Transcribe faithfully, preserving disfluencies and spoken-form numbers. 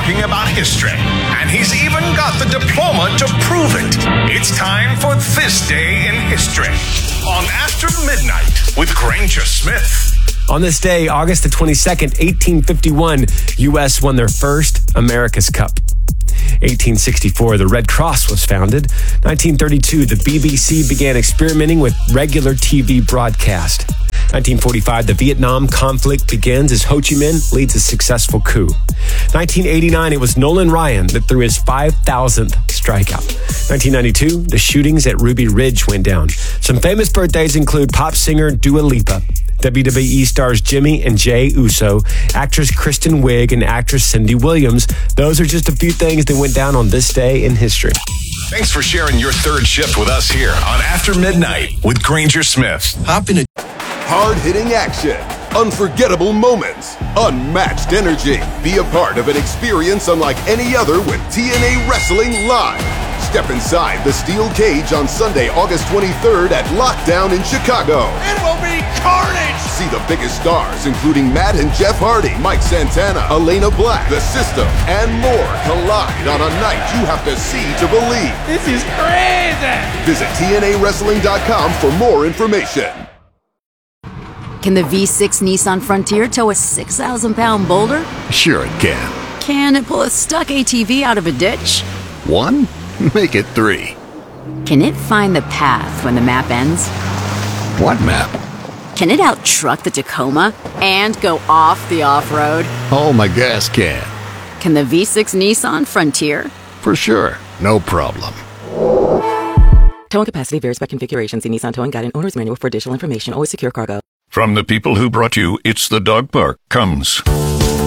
talking about history, and he's even got the diploma to prove it. It's time for This Day in History on After Midnight with Granger Smith. On this day, August the twenty-second, eighteen fifty-one, U S won their first America's Cup. eighteen sixty-four, the Red Cross was founded. nineteen thirty-two, the B B C began experimenting with regular T V broadcast. nineteen forty-five, the Vietnam conflict begins as Ho Chi Minh leads a successful coup. nineteen eighty-nine, it was Nolan Ryan that threw his five thousandth strikeout. nineteen ninety-two, the shootings at Ruby Ridge went down. Some famous birthdays include pop singer Dua Lipa, W W E stars Jimmy and Jay Uso, actress Kristen Wiig, and actress Cindy Williams. Those are just a few things that went down on this day in history. Thanks for sharing your third shift with us here on After Midnight with Granger Smith. Hop in a hard-hitting action, unforgettable moments, unmatched energy. Be a part of an experience unlike any other with T N A Wrestling Live. Step inside the steel cage on Sunday, August twenty-third at Lockdown in Chicago. It will be carnage! See the biggest stars, including Matt and Jeff Hardy, Mike Santana, Elena Black, The System, and more collide on a night you have to see to believe. This is crazy! Visit T N A wrestling dot com for more information. Can the V six Nissan Frontier tow a six thousand pound boulder? Sure it can. Can it pull a stuck A T V out of a ditch? One? Make it three. Can it find the path when the map ends? What map? Can it out-truck the Tacoma and go off the off-road? Oh, my gas can. Can the V six Nissan Frontier? For sure. No problem. Towing capacity varies by configuration. See Nissan Towing Guide and Owner's Manual for additional information. Always secure cargo. From the people who brought you It's the Dog Park comes